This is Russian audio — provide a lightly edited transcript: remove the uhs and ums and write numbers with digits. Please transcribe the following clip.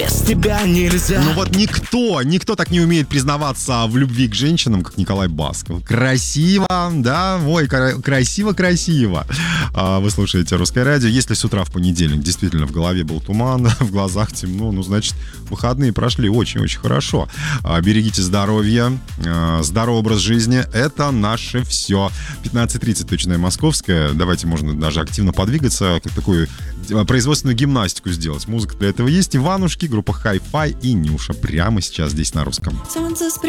Без тебя нельзя. Ну вот никто так не умеет признаваться в любви к женщинам, как Николай Басков. Красиво, да, ой, красиво. Вы слушаете «Русское радио». Если с утра в понедельник действительно в голове был туман, в глазах темно, ну, значит, выходные прошли очень-очень хорошо. Берегите здоровье, здоровый образ жизни — это наше все. 15:30 точное московское. Давайте, можно даже активно подвигаться, как такую производственную гимнастику сделать. Музыка для этого есть. Иванушки, группа Hi-Fi и Нюша. Прямо сейчас здесь на русском. Солнце